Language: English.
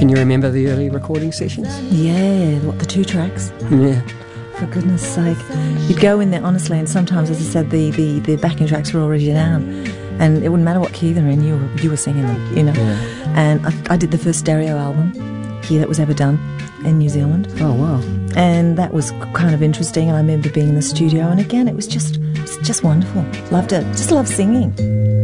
Can you remember the early recording sessions? Yeah, what, the 2 tracks? Yeah. For goodness sake. You'd go in there, honestly, and sometimes, as I said, the backing tracks were already down. And it wouldn't matter what key they're in, you were singing them, you know. Yeah. And I did the first stereo album here that was ever done in New Zealand. Oh, wow. And that was kind of interesting. And I remember being in the studio, and again, it was just wonderful. Loved it. Just loved singing.